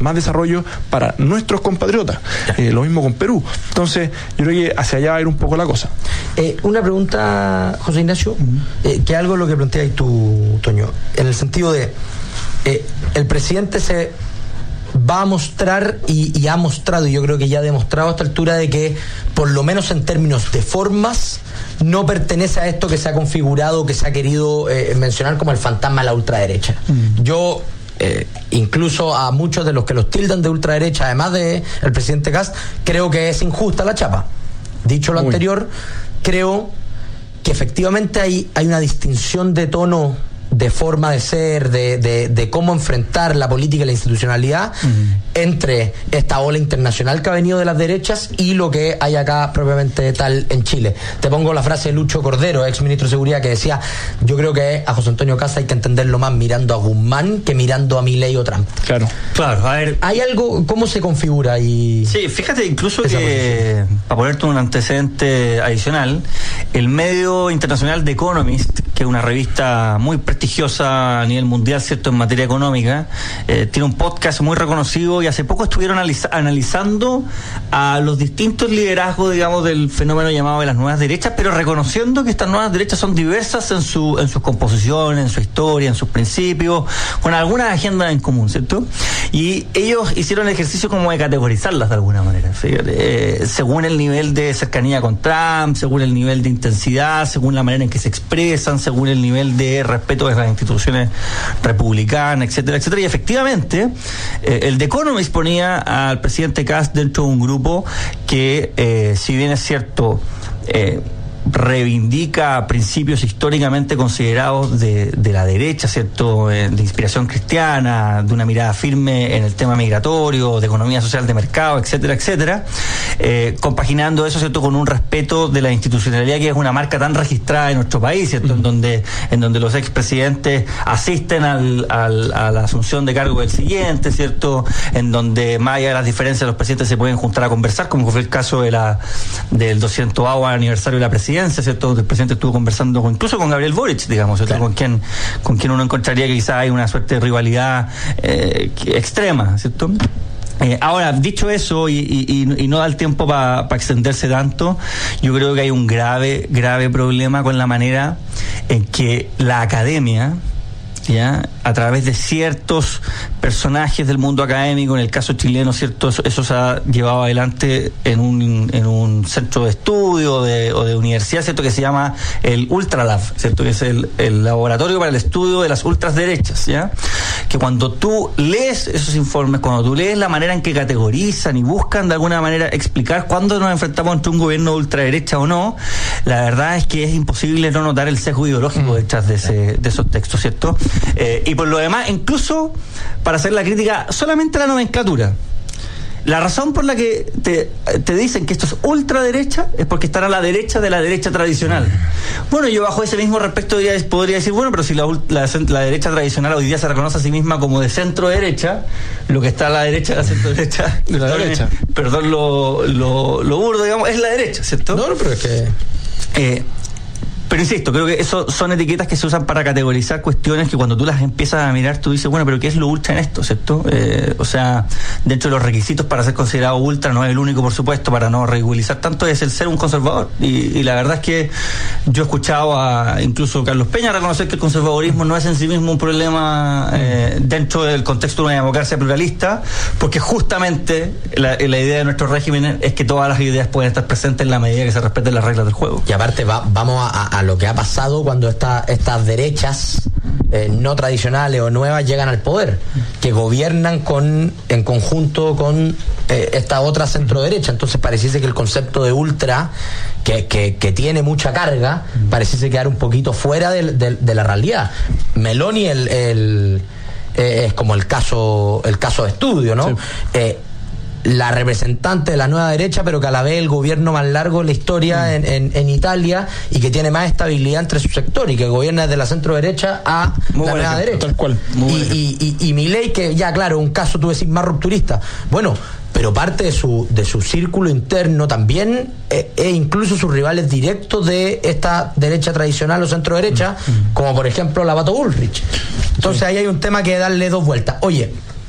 más desarrollo para nuestros compatriotas. Lo mismo con Perú. Entonces, yo creo que hacia allá va a ir un poco la cosa. Una pregunta, José Ignacio, que algo es lo que planteas tú, Toño, en el sentido de el presidente se va a mostrar y ha mostrado, y yo creo que ya ha demostrado a esta altura, de que por lo menos en términos de formas no pertenece a esto que se ha configurado, que se ha querido mencionar como el fantasma de la ultraderecha. Yo incluso a muchos de los que los tildan de ultraderecha, además de el presidente Kast, creo que es injusta la chapa. Dicho lo anterior, creo que efectivamente hay una distinción de tono, de forma de ser, de cómo enfrentar la política y la institucionalidad entre esta ola internacional que ha venido de las derechas y lo que hay acá propiamente tal en Chile. Te pongo la frase de Lucho Cordero, ex ministro de Seguridad, que decía: yo creo que a José Antonio Kast hay que entenderlo más mirando a Guzmán que mirando a Milei o Trump. Claro, a ver, ¿hay algo? ¿Cómo se configura ahí? Sí, fíjate incluso que, para ponerte un antecedente adicional, el medio internacional The Economist, que es una revista muy prestigiosa a nivel mundial, ¿cierto?, en materia económica, tiene un podcast muy reconocido, y hace poco estuvieron analizando a los distintos liderazgos, digamos, del fenómeno llamado de las nuevas derechas, pero reconociendo que estas nuevas derechas son diversas en sus composiciones, en su historia, en sus principios, con algunas agendas en común, ¿cierto? Y ellos hicieron el ejercicio como de categorizarlas de alguna manera, fíjate, según el nivel de cercanía con Trump, según el nivel de intensidad, según la manera en que se expresan, según el nivel de respeto de las instituciones republicanas, etcétera, etcétera. Y efectivamente, el The Economist ponía al presidente Kast dentro de un grupo que, si bien es cierto, reivindica principios históricamente considerados de la derecha, ¿cierto?, de inspiración cristiana, de una mirada firme en el tema migratorio, de economía social de mercado, etcétera, etcétera, compaginando eso, ¿cierto?, con un respeto de la institucionalidad que es una marca tan registrada en nuestro país, ¿cierto?, en donde los expresidentes asisten a la asunción de cargo del siguiente, ¿cierto?, en donde más allá de las diferencias los presidentes se pueden juntar a conversar, como fue el caso del 200º aniversario de la presidencia, ¿cierto? El presidente estuvo conversando incluso con Gabriel Boric, digamos, ¿cierto? Claro. con quien uno encontraría que quizás hay una suerte de rivalidad extrema, ¿cierto? Ahora, dicho eso, y no da el tiempo para extenderse tanto, yo creo que hay un grave problema con la manera en que la academia, ¿ya?, a través de ciertos personajes del mundo académico, en el caso chileno, ¿cierto?, eso se ha llevado adelante en un centro de estudio o de universidad, ¿cierto?, que se llama el Ultralab, ¿cierto?, que es el laboratorio para el estudio de las ultraderechas, ¿ya?, que cuando tú lees esos informes, cuando tú lees la manera en que categorizan y buscan de alguna manera explicar cuándo nos enfrentamos ante un gobierno de ultraderecha o no, la verdad es que es imposible no notar el sesgo ideológico detrás de esos textos, ¿cierto? Y por lo demás, incluso para hacer la crítica solamente a la nomenclatura, la razón por la que te dicen que esto es ultraderecha es porque están a la derecha de la derecha tradicional. Bueno, yo bajo ese mismo respecto podría decir, bueno, pero si la derecha tradicional hoy día se reconoce a sí misma como de centro derecha, lo que está a la derecha de la centro derecha, perdón lo burdo, digamos, es la derecha, ¿cierto? No, pero es que... Pero insisto, creo que eso son etiquetas que se usan para categorizar cuestiones que cuando tú las empiezas a mirar, tú dices, bueno, pero ¿qué es lo ultra en esto, cierto? O sea, dentro de los requisitos para ser considerado ultra, no es el único, por supuesto, para no ridiculizar tanto, es el ser un conservador. Y la verdad es que yo he escuchado a incluso Carlos Peña reconocer que el conservadurismo no es en sí mismo un problema dentro del contexto de una democracia pluralista, porque justamente la idea de nuestro régimen es que todas las ideas pueden estar presentes en la medida que se respeten las reglas del juego. Y aparte vamos a lo que ha pasado cuando estas derechas no tradicionales o nuevas llegan al poder, que gobiernan en conjunto con esta otra centro-derecha. Entonces pareciese que el concepto de ultra, que tiene mucha carga, pareciese quedar un poquito fuera de la realidad. Meloni es como el caso de estudio, ¿no? Sí. La representante de la nueva derecha, pero que a la vez el gobierno más largo de la historia en Italia, y que tiene más estabilidad entre su sector, y que gobierna desde la centro derecha a la nueva derecha. Tal cual. Y Milei, que ya claro, un caso tú decís más rupturista. Bueno, pero parte de su círculo interno también e incluso sus rivales directos de esta derecha tradicional o centro derecha, como por ejemplo la Beto Bullrich. Entonces ahí hay un tema que darle dos vueltas. Oye,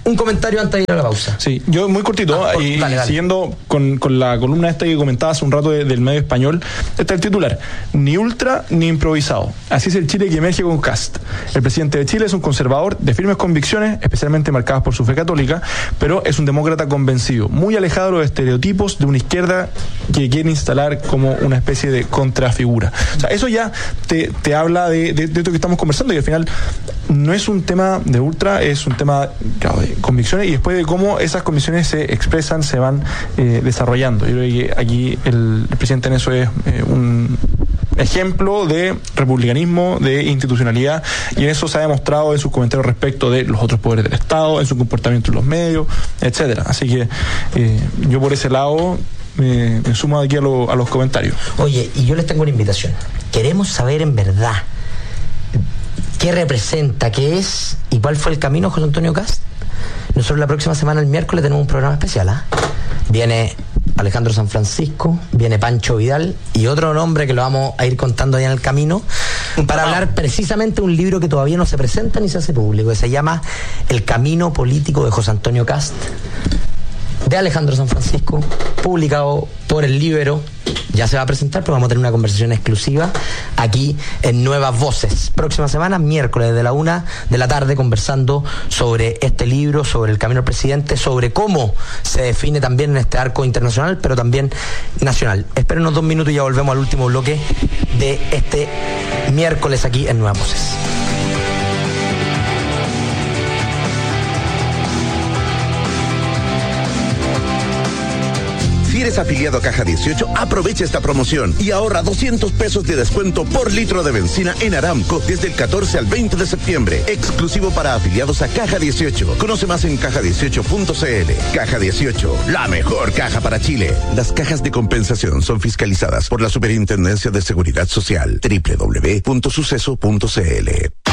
Un comentario antes de ir a la pausa. Sí, yo muy cortito, dale. Siguiendo con la columna esta que comentaba hace un rato del medio español, está el titular: ni ultra ni improvisado. Así es el Chile que emerge con Kast. El presidente de Chile es un conservador de firmes convicciones, especialmente marcadas por su fe católica, pero es un demócrata convencido, muy alejado de los estereotipos de una izquierda que quiere instalar como una especie de contrafigura. O sea, eso ya te habla de esto que estamos conversando, y al final no es un tema de ultra, es un tema, claro, de convicciones, y después de cómo esas convicciones se expresan, se van desarrollando. Yo creo que aquí el presidente en eso es un ejemplo de republicanismo, de institucionalidad, y en eso se ha demostrado en sus comentarios respecto de los otros poderes del Estado, en su comportamiento en los medios, etcétera. Así que yo por ese lado me sumo aquí a los comentarios. Oye, y yo les tengo una invitación. Queremos saber en verdad qué representa, qué es y cuál fue el camino de José Antonio Kast. Nosotros la próxima semana, el miércoles, tenemos un programa especial, Viene Alejandro San Francisco, viene Pancho Vidal y otro nombre que lo vamos a ir contando allá en el camino, para hablar precisamente de un libro que todavía no se presenta ni se hace público, que se llama El Camino Político de José Antonio Kast, de Alejandro San Francisco, publicado por El Líbero. Ya se va a presentar, pero vamos a tener una conversación exclusiva aquí en Nuevas Voces. Próxima semana, miércoles, de la 1 de la tarde, conversando sobre este libro, sobre el camino del presidente, sobre cómo se define también en este arco internacional, pero también nacional. Espérenos 2 minutos y ya volvemos al último bloque de este miércoles aquí en Nuevas Voces. Si eres afiliado a Caja 18, aprovecha esta promoción y ahorra 200 pesos de descuento por litro de benzina en Aramco desde el 14 al 20 de septiembre. Exclusivo para afiliados a Caja 18. Conoce más en caja18.cl. Caja 18, la mejor caja para Chile. Las cajas de compensación son fiscalizadas por la Superintendencia de Seguridad Social. www.suceso.cl.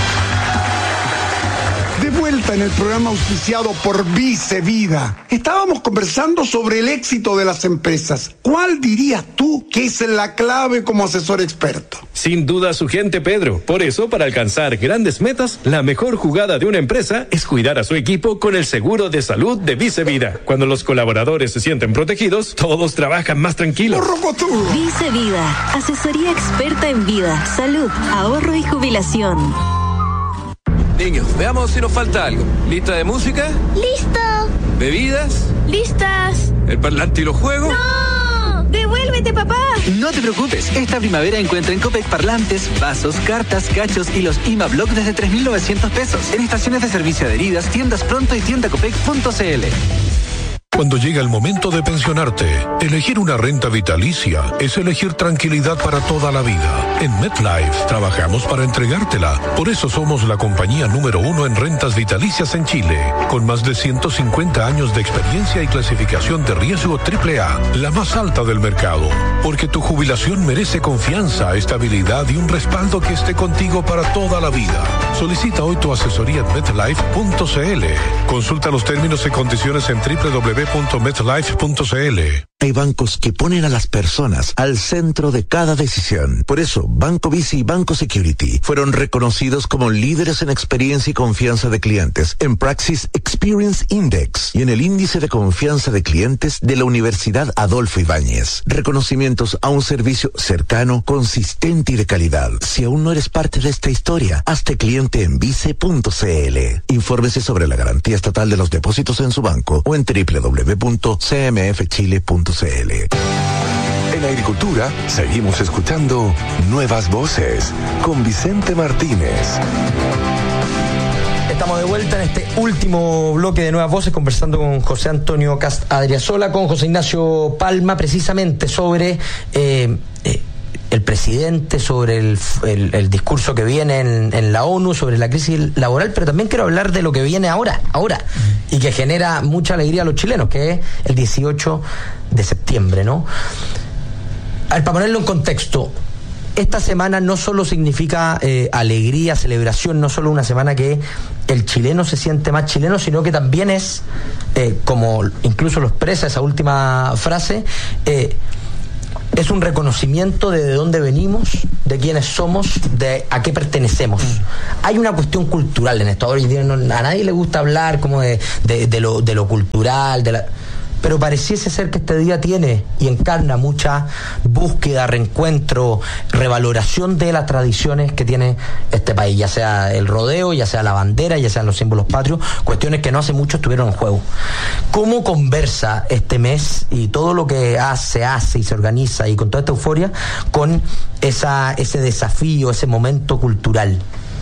De vuelta en el programa auspiciado por Vice Vida. Estábamos conversando sobre el éxito de las empresas. ¿Cuál dirías tú que es la clave como asesor experto? Sin duda su gente, Pedro. Por eso, para alcanzar grandes metas, la mejor jugada de una empresa es cuidar a su equipo con el seguro de salud de Vice Vida. Cuando los colaboradores se sienten protegidos, todos trabajan más tranquilos. Vice Vida, asesoría experta en vida, salud, ahorro y jubilación. Niños, veamos si nos falta algo. ¿Lista de música? ¡Listo! ¿Bebidas? ¡Listas! ¿El parlante y los juegos? ¡No! ¡Devuélvete, papá! No te preocupes, esta primavera encuentra en Copec parlantes, vasos, cartas, cachos y los IMA-Block desde 3.900 pesos. En estaciones de servicio adheridas, tiendas Pronto y tiendacopec.cl. Cuando llega el momento de pensionarte, elegir una renta vitalicia es elegir tranquilidad para toda la vida. En MetLife trabajamos para entregártela. Por eso somos la compañía número 1 en rentas vitalicias en Chile, con más de 150 años de experiencia y clasificación de riesgo AAA, la más alta del mercado. Porque tu jubilación merece confianza, estabilidad y un respaldo que esté contigo para toda la vida. Solicita hoy tu asesoría en MetLife.cl. Consulta los términos y condiciones en www.metlife.cl. Hay bancos que ponen a las personas al centro de cada decisión. Por eso, Banco Vice y Banco Security fueron reconocidos como líderes en experiencia y confianza de clientes en Praxis Experience Index y en el índice de confianza de clientes de la Universidad Adolfo Ibáñez. Reconocimientos a un servicio cercano, consistente y de calidad. Si aún no eres parte de esta historia, hazte cliente en vice.cl. Infórmese sobre la garantía estatal de los depósitos en su banco o en www.cmfchile.cl. En agricultura, seguimos escuchando Nuevas Voces con Vicente Martínez. Estamos de vuelta en este último bloque de Nuevas Voces, conversando con José Antonio Kast Adriasola, con José Ignacio Palma, precisamente sobre el presidente, sobre el discurso que viene en la ONU, sobre la crisis laboral, pero también quiero hablar de lo que viene ahora, y que genera mucha alegría a los chilenos, que es el 18 de septiembre, ¿no? A ver, para ponerlo en contexto, esta semana no solo significa alegría, celebración, no solo una semana que el chileno se siente más chileno, sino que también es, como incluso lo expresa esa última frase, es un reconocimiento de dónde venimos, de quiénes somos, de a qué pertenecemos. Hay una cuestión cultural en esto. Ahora a nadie le gusta hablar como de lo cultural, pero pareciese ser que este día tiene y encarna mucha búsqueda, reencuentro, revaloración de las tradiciones que tiene este país, ya sea el rodeo, ya sea la bandera, ya sean los símbolos patrios, cuestiones que no hace mucho estuvieron en juego. ¿Cómo conversa este mes y todo lo que se hace y se organiza y con toda esta euforia con ese desafío, ese momento cultural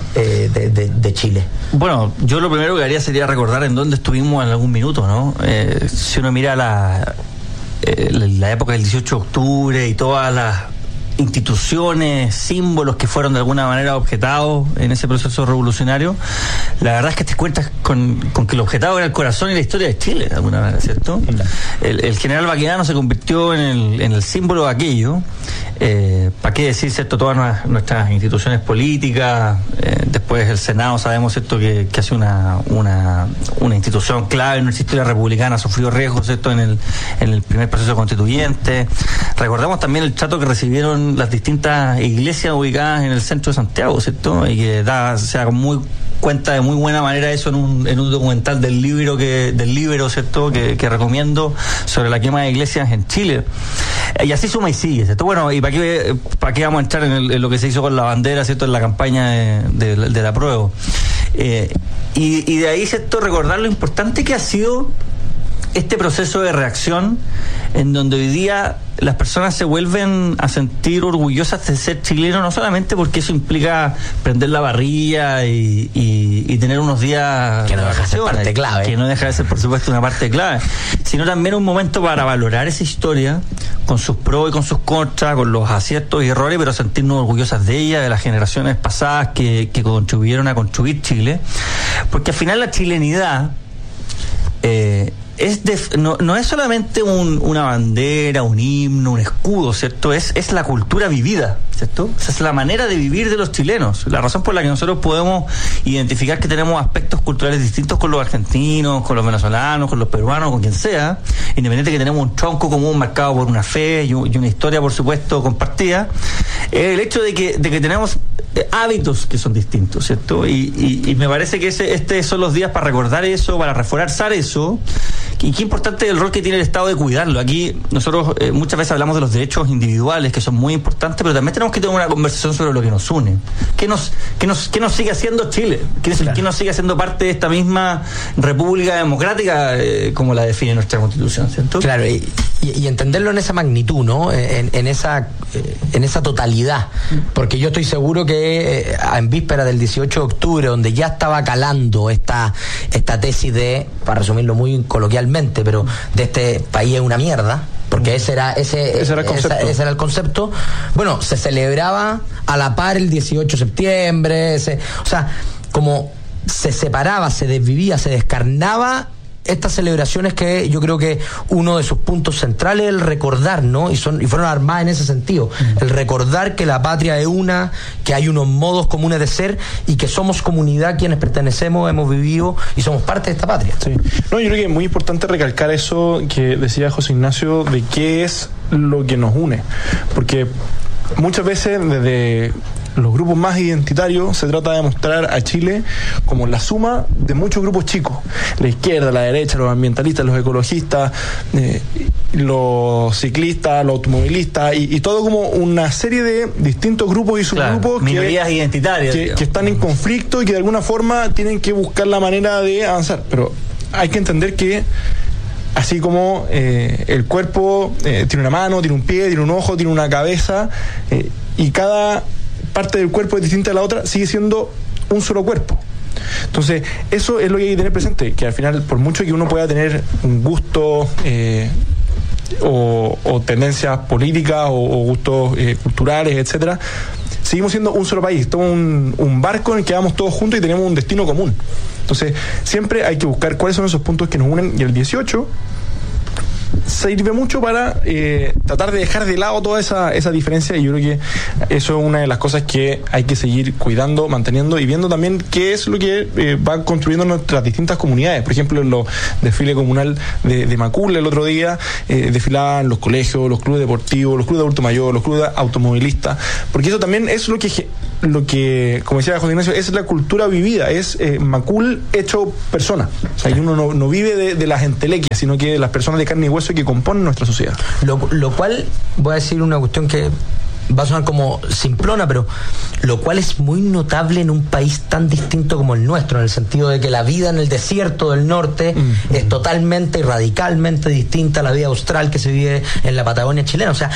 de Chile? Bueno, yo lo primero que haría sería recordar en dónde estuvimos en algún minuto, ¿no? Si uno mira la época del 18 de octubre y todas las instituciones, símbolos que fueron de alguna manera objetados en ese proceso revolucionario, la verdad es que te cuentas con que el objetado era el corazón y la historia de Chile, de alguna manera, ¿cierto? El general Baquedano se convirtió en el símbolo de aquello. ¿Para qué decir, cierto? Todas nuestras instituciones políticas, después el Senado, sabemos, cierto, que hace una institución clave en nuestra historia republicana, sufrió riesgos, cierto, en el primer proceso constituyente. Recordamos también el trato que recibieron las distintas iglesias ubicadas en el centro de Santiago, ¿cierto? Y que se da cuenta de muy buena manera eso en un documental del Libro, ¿cierto? Que recomiendo, sobre la quema de iglesias en Chile. Y así suma y sigue, ¿cierto? Bueno, ¿y para qué vamos a entrar en lo que se hizo con la bandera, ¿cierto? En la campaña del apruebo. Y de ahí, ¿cierto? Recordar lo importante que ha sido este proceso de reacción, en donde hoy día las personas se vuelven a sentir orgullosas de ser chilenos, no solamente porque eso implica prender la parrilla y tener unos días que no deja de ser parte clave, que no deja de ser, por supuesto, una parte clave, sino también un momento para valorar esa historia con sus pros y con sus contras, con los aciertos y errores, pero sentirnos orgullosas de ella, de las generaciones pasadas que contribuyeron a construir Chile, porque al final la chilenidad no es solamente una bandera, un himno, un escudo, ¿cierto? Es la cultura vivida, ¿cierto? Esa es la manera de vivir de los chilenos, la razón por la que nosotros podemos identificar que tenemos aspectos culturales distintos con los argentinos, con los venezolanos, con los peruanos, con quien sea, independiente de que tenemos un tronco común marcado por una fe y una historia, por supuesto, compartida, el hecho de que tenemos hábitos que son distintos, ¿cierto? Y me parece que este son los días para recordar eso, para reforzar eso. Y qué importante el rol que tiene el Estado de cuidarlo. Aquí nosotros muchas veces hablamos de los derechos individuales, que son muy importantes, pero también tenemos que tener una conversación sobre lo que nos une. ¿Qué nos sigue haciendo Chile? ¿Qué nos sigue haciendo parte de esta misma república democrática, como la define nuestra Constitución, ¿cierto? Claro, y entenderlo en esa magnitud, ¿no? En esa totalidad. Porque yo estoy seguro que en víspera del 18 de octubre, donde ya estaba calando esta tesis para resumirlo muy coloquialmente, pero de este país es una mierda, porque ese era el concepto. Bueno, se celebraba a la par el 18 de septiembre, o sea, como se separaba, se desvivía, se descarnaba estas celebraciones, que yo creo que uno de sus puntos centrales es el recordar, ¿no? Y fueron armadas en ese sentido, el recordar que la patria es una, que hay unos modos comunes de ser y que somos comunidad quienes pertenecemos, hemos vivido y somos parte de esta patria. Sí. No, yo creo que es muy importante recalcar eso que decía José Ignacio, de qué es lo que nos une, porque muchas veces desde los grupos más identitarios se trata de mostrar a Chile como la suma de muchos grupos chicos, la izquierda, la derecha, los ambientalistas, los ecologistas, los ciclistas, los automovilistas y todo como una serie de distintos grupos y subgrupos, minorías identitarias que están en conflicto y que de alguna forma tienen que buscar la manera de avanzar, pero hay que entender que así como el cuerpo tiene una mano, tiene un pie, tiene un ojo, tiene una cabeza, y cada parte del cuerpo es distinta a la otra, sigue siendo un solo cuerpo. Entonces, eso es lo que hay que tener presente, que al final, por mucho que uno pueda tener un gusto o tendencias políticas o gustos culturales, etcétera, seguimos siendo un solo país, somos un barco en el que vamos todos juntos y tenemos un destino común. Entonces, siempre hay que buscar cuáles son esos puntos que nos unen, y el 18 sirve mucho para tratar de dejar de lado toda esa diferencia, y yo creo que eso es una de las cosas que hay que seguir cuidando, manteniendo y viendo también qué es lo que va construyendo nuestras distintas comunidades. Por ejemplo, en los desfiles comunal de Macul el otro día desfilaban los colegios, los clubes deportivos, los clubes de adulto mayor, los clubes automovilistas, porque eso también es lo que, como decía José Ignacio, es la cultura vivida, es Macul hecho persona. O sea, uno no vive de las entelequias, sino que de las personas de carne y hueso que componen nuestra sociedad. Lo cual, voy a decir una cuestión que va a sonar como simplona, pero lo cual es muy notable en un país tan distinto como el nuestro, en el sentido de que la vida en el desierto del norte es totalmente y radicalmente distinta a la vida austral que se vive en la Patagonia chilena. O sea,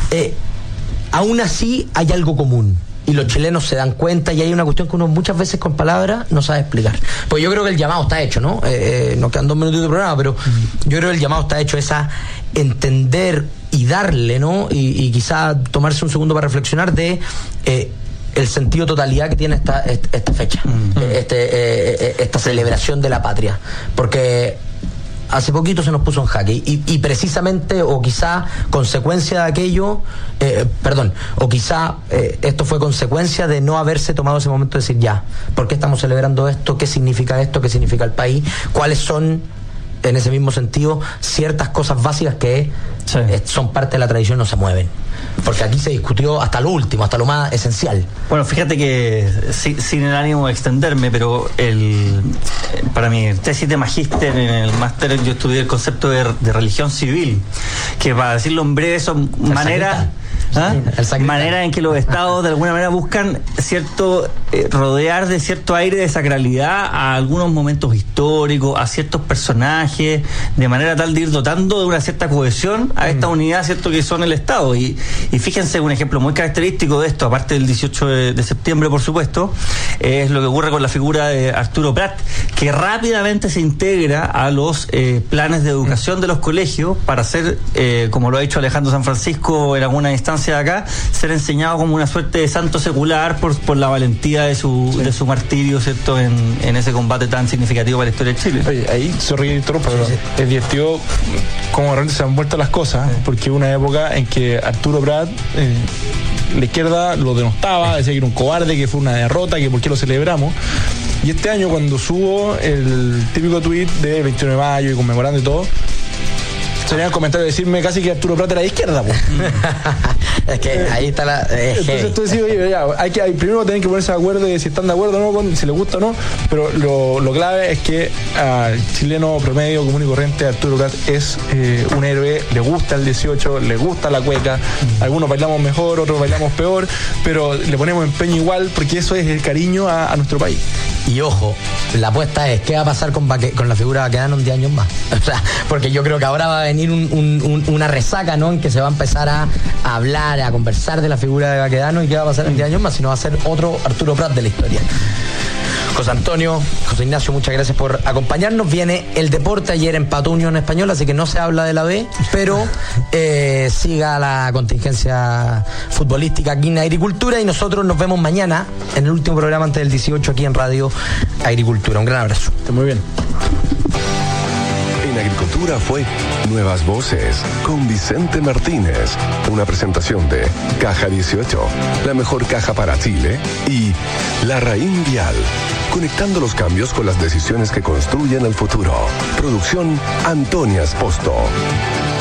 aún así hay algo común. Y los chilenos se dan cuenta, y hay una cuestión que uno muchas veces con palabras no sabe explicar. Pues yo creo que el llamado está hecho, ¿no? Nos quedan 2 minutos de programa, pero yo creo que el llamado está hecho, es a entender y darle, ¿no? Y quizá tomarse un segundo para reflexionar de el sentido totalidad que tiene esta fecha, esta celebración de la patria. Porque hace poquito se nos puso en jaque y precisamente, o quizá consecuencia de aquello, o quizá esto fue consecuencia de no haberse tomado ese momento de decir, ya, ¿por qué estamos celebrando esto? ¿Qué significa esto? ¿Qué significa el país? ¿Cuáles son, en ese mismo sentido, ciertas cosas básicas que son parte de la tradición y no se mueven? Porque aquí se discutió hasta lo último, hasta lo más esencial. Bueno, fíjate que sin el ánimo de extenderme, pero para mi tesis de magíster en el máster yo estudié el concepto de religión civil, que, para decirlo en breve, son maneras en que los estados de alguna manera buscan rodear de cierto aire de sacralidad a algunos momentos históricos, a ciertos personajes, de manera tal de ir dotando de una cierta cohesión a esta unidad, cierto, que son el Estado. Y fíjense, un ejemplo muy característico de esto, aparte del 18 de septiembre, por supuesto, es lo que ocurre con la figura de Arturo Prat, que rápidamente se integra a los planes de educación de los colegios para ser, como lo ha dicho Alejandro San Francisco en alguna instancia de acá, ser enseñado como una suerte de santo secular por la valentía de su martirio, ¿cierto?, en ese combate tan significativo para la historia de Chile. Oye, ahí, pero es divertido cómo realmente se han vuelto las cosas, porque hubo una época en que Arturo Prat, la izquierda lo denostaba, decía que era un cobarde, que fue una derrota, que por qué lo celebramos. Y este año, cuando subo el típico tuit de 21 de mayo y conmemorando y todo, sería el comentario de decirme casi que Arturo Prat era de izquierda, pues. Es que ahí está la... Entonces tú decís, oye, ya, primero tienen que ponerse de acuerdo de si están de acuerdo o no, si les gusta o no, pero lo clave es que al chileno promedio, común y corriente, Arturo Prat es un héroe, le gusta el 18, le gusta la cueca, algunos bailamos mejor, otros bailamos peor, pero le ponemos empeño igual, porque eso es el cariño a nuestro país. Y ojo, la apuesta es, ¿qué va a pasar con la figura de Baquedano en 10 años más? O sea, porque yo creo que ahora va a venir una resaca, ¿no?, en que se va a empezar a hablar, a conversar de la figura de Baquedano, y qué va a pasar en 10 años más, si no va a ser otro Arturo Prat de la historia. José Antonio, José Ignacio, muchas gracias por acompañarnos. Viene el deporte, ayer empató Unión Española, así que no se habla de la B, pero siga la contingencia futbolística aquí en Agricultura, y nosotros nos vemos mañana en el último programa antes del 18 aquí en Radio Agricultura. Un gran abrazo. Muy bien. En Agricultura fue Nuevas Voces con Vicente Martínez, una presentación de Caja 18, la mejor caja para Chile, y La Raín Vial, conectando los cambios con las decisiones que construyen el futuro. Producción Antonia Esposto.